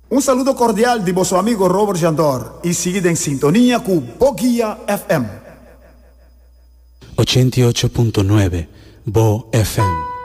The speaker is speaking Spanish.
Un saludo cordial di vostro amigo Robert Jandor y seguid en sintonía con Bogia FM 88.9 Bo FM.